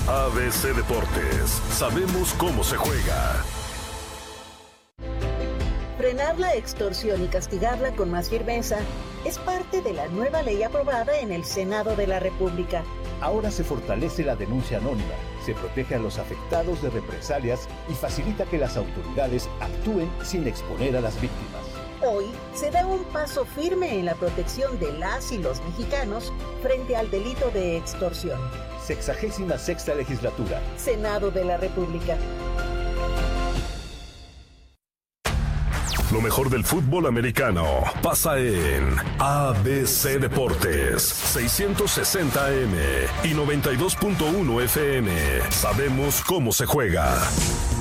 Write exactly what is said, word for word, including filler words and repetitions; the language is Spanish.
A B C Deportes, sabemos cómo se juega. Frenar la extorsión y castigarla con más firmeza es parte de la nueva ley aprobada en el Senado de la República. Ahora se fortalece la denuncia anónima, se protege a los afectados de represalias y facilita que las autoridades actúen sin exponer a las víctimas. Hoy se da un paso firme en la protección de las y los mexicanos frente al delito de extorsión. Sexagésima sexta legislatura. Senado de la República. Lo mejor del fútbol americano pasa en A B C Deportes, seiscientos sesenta A M y noventa y dos punto uno F M. Sabemos cómo se juega.